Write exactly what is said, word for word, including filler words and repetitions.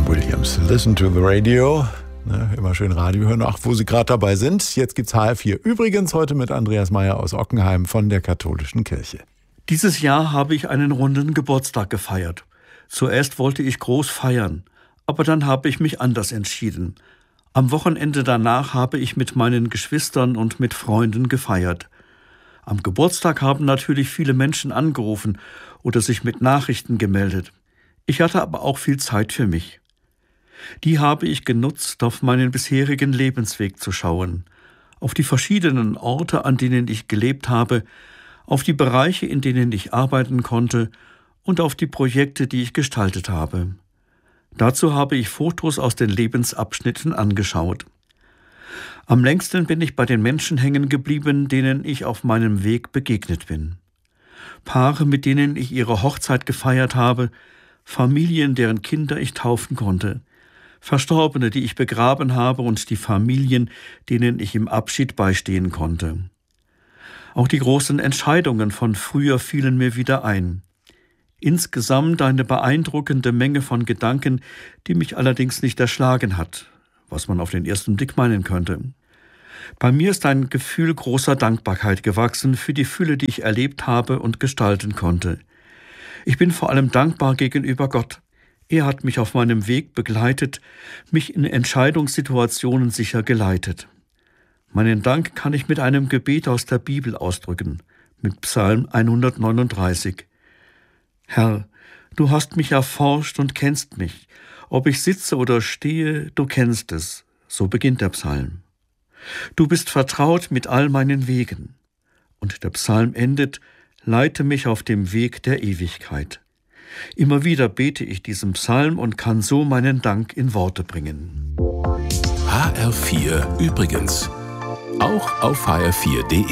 Williams, Listen to the Radio. Ne, immer schön Radio hören, auch wo Sie gerade dabei sind. Jetzt gibt's H R vier. Übrigens heute mit Andreas Meyer aus Ockenheim von der Katholischen Kirche. Dieses Jahr habe ich einen runden Geburtstag gefeiert. Zuerst wollte ich groß feiern, aber dann habe ich mich anders entschieden. Am Wochenende danach habe ich mit meinen Geschwistern und mit Freunden gefeiert. Am Geburtstag haben natürlich viele Menschen angerufen oder sich mit Nachrichten gemeldet. Ich hatte aber auch viel Zeit für mich. Die habe ich genutzt, auf meinen bisherigen Lebensweg zu schauen, auf die verschiedenen Orte, an denen ich gelebt habe, auf die Bereiche, in denen ich arbeiten konnte und auf die Projekte, die ich gestaltet habe. Dazu habe ich Fotos aus den Lebensabschnitten angeschaut. Am längsten bin ich bei den Menschen hängen geblieben, denen ich auf meinem Weg begegnet bin. Paare, mit denen ich ihre Hochzeit gefeiert habe, Familien, deren Kinder ich taufen konnte, Verstorbene, die ich begraben habe und die Familien, denen ich im Abschied beistehen konnte. Auch die großen Entscheidungen von früher fielen mir wieder ein. Insgesamt eine beeindruckende Menge von Gedanken, die mich allerdings nicht erschlagen hat, was man auf den ersten Blick meinen könnte. Bei mir ist ein Gefühl großer Dankbarkeit gewachsen für die Fülle, die ich erlebt habe und gestalten konnte. Ich bin vor allem dankbar gegenüber Gott. Er hat mich auf meinem Weg begleitet, mich in Entscheidungssituationen sicher geleitet. Meinen Dank kann ich mit einem Gebet aus der Bibel ausdrücken, mit Psalm hundertneununddreißig. Herr, du hast mich erforscht und kennst mich. Ob ich sitze oder stehe, du kennst es. So beginnt der Psalm. Du bist vertraut mit all meinen Wegen. Und der Psalm endet, leite mich auf dem Weg der Ewigkeit. Immer wieder bete ich diesen Psalm und kann so meinen Dank in Worte bringen. H R vier übrigens. Auch auf h r vier punkt de.